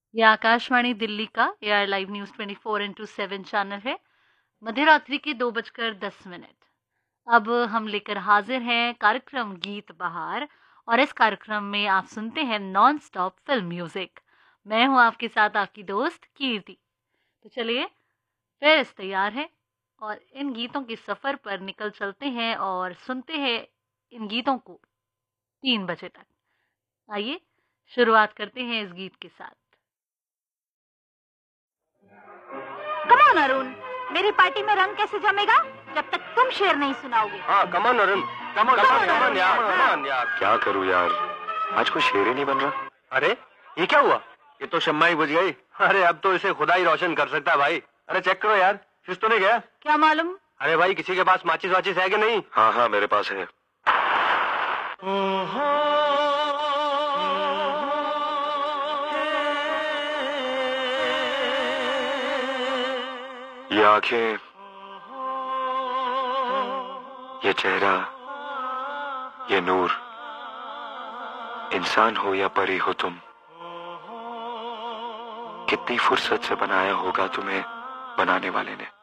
यह आकाशवाणी दिल्ली का AR live news 24/7 channel है। मध्यरात्रि के 2:10। अब हम लेकर हाजिर हैं कार्यक्रम गीत बहार, और इस कार्यक्रम में आप सुनते हैं नॉन स्टॉप फिल्म म्यूजिक। मैं हूं आपके साथ आपकी दोस्त कीर्ति। तो चलिए फिर तैयार है और इन गीतों के सफर पर निकल चलते हैं और सुनते हैं इन गीतों को 3 बजे तक। आइए शुरुआत करते हैं इस गीत के साथ। कम ऑन अरुण, मेरी पार्टी में रंग कैसे जमेगा जब तक तुम शेर नहीं सुनाओगे। हाँ come on Arun, come on यार। क्या करूँ यार, आज कोई शेर ही नहीं बन रहा। अरे ये क्या हुआ? ये तो शम्मा ही बुझ गई। अरे अब तो इसे खुदा ही रोशन कर सकता है भाई। अरे चेक करो यार, फिर तो नहीं गया। क्या मालूम? अरे भाई किसी के पास माचिस वाचिस है कि नहीं? हाँ हाँ मेरे पास है। ये आंखें, ये चेहरा, ये नूर, इंसान हो या परी हो तुम, कितनी फुर्सत से बनाया होगा तुम्हें बनाने वाले ने।